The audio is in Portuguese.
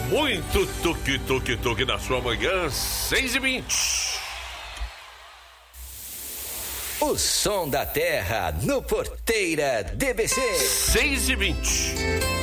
Muito tuque na sua manhã, 6h20. O som da terra no Porteira DBC. 6h20.